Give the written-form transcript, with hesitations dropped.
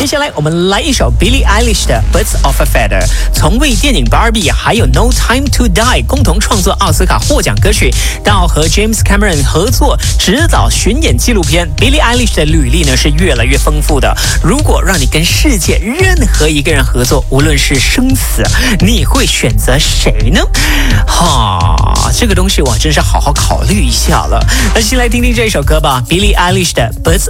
下来我们来一首 Billie Eilish 的 Birds of a Feather， 从为电影 Barbie 还有 No Time to Die 共同创作奥斯卡获奖歌曲，到和 James Cameron 合作指导巡演纪录片， Billie Eilish 的履历呢是越来越丰富的。如果让你跟世界任何一个人合作，无论是生死，你会选择谁呢？这个东西我真是好好考虑一下了。那先来听听这首歌吧， Billie Eilish 的 Birds